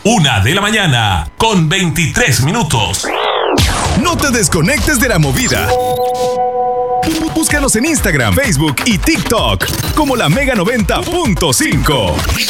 1:00 con 23 minutos. No te desconectes de la movida. Búscanos en Instagram, Facebook y TikTok como La Mega 90.5.